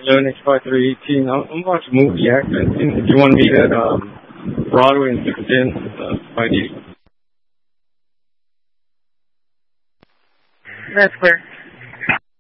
Hello, next 5318. I'm watching a movie accent. If you want to meet at Broadway and 610, ID. That's clear.